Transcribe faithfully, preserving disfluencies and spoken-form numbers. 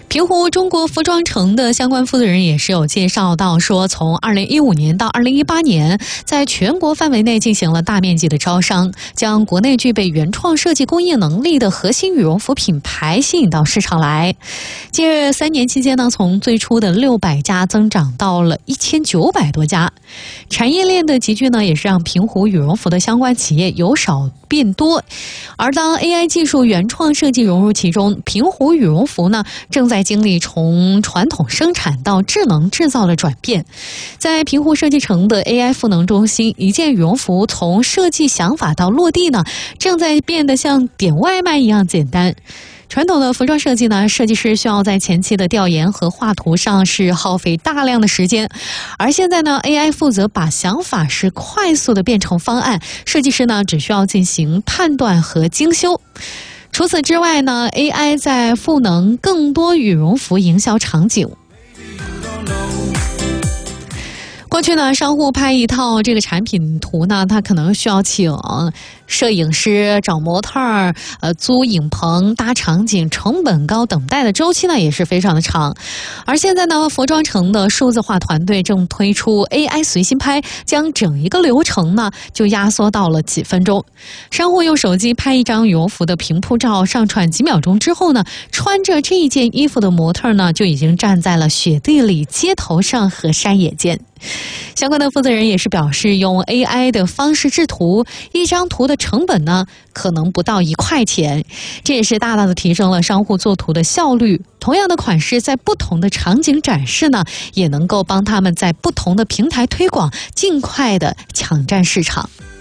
平湖中国服装城的相关负责人也是有介绍到说，从二零一五年到二零一八年，在全国范围内进行了大面积的招商，将国内具备原创设计工艺能力的核心羽绒服品牌吸引到市场来。近日三年期间呢，从最初的六百家增长到了一千九百多家。产业链的集聚呢，也是让平湖羽绒服的相关企业由少变多。而当 A I 技术原创设计融入其中，平湖羽绒服呢正在经历从传统生产到智能制造的转变。在平湖设计城的 A I 赋能中心，一件羽绒服从设计想法到落地呢，正在变得像点外卖一样简单。传统的服装设计呢，设计师需要在前期的调研和画图上是耗费大量的时间，而现在呢 A I 负责把想法是快速的变成方案，设计师呢只需要进行判断和精修。除此之外呢 A I 在赋能更多羽绒服营销场景。过去呢，商户拍一套这个产品图呢，他可能需要请摄影师、找模特儿、呃租影棚、搭场景，成本高，等待的周期呢也是非常的长。而现在呢，服装城的数字化团队正推出 A I 随心拍，将整一个流程呢就压缩到了几分钟。商户用手机拍一张羽绒服的平铺照，上传几秒钟之后呢，穿着这一件衣服的模特呢就已经站在了雪地里、街头上和山野间。相关的负责人也是表示，用 A I 的方式制图，一张图的成本呢可能不到一块钱，这也是大大的提升了商户做图的效率。同样的款式在不同的场景展示呢，也能够帮他们在不同的平台推广，尽快的抢占市场。